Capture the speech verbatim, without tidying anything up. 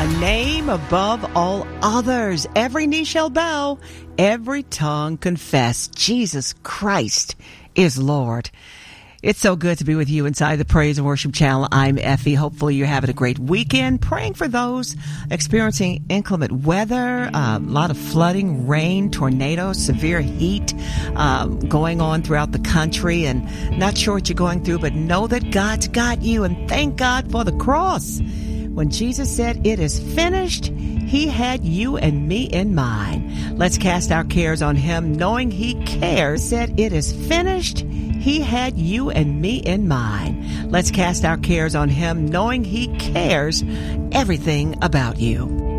A name above all others. Every knee shall bow, every tongue confess Jesus Christ is Lord. It's so good to be with you inside the Praise and Worship Channel. I'm Effie. Hopefully you're having a great weekend. Praying for those experiencing inclement weather, um, a lot of flooding, rain, tornadoes, severe heat um, going on throughout the country. And not sure what you're going through, but know that God's got you. And thank God for the cross. When Jesus said, "It is finished," He had you and me in mind. Let's cast our cares on Him, knowing He cares. Said, "It is finished." He had you and me in mind. Let's cast our cares on Him, knowing He cares everything about you.